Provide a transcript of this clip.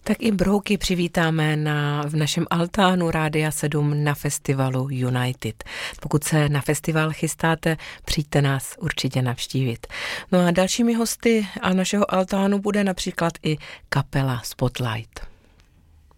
Tak i Brouky přivítáme v našem altánu Rádia 7 na festivalu United. Pokud se na festival chystáte, přijďte nás určitě navštívit. No a dalšími hosty a našeho altánu bude například i kapela Spotlight.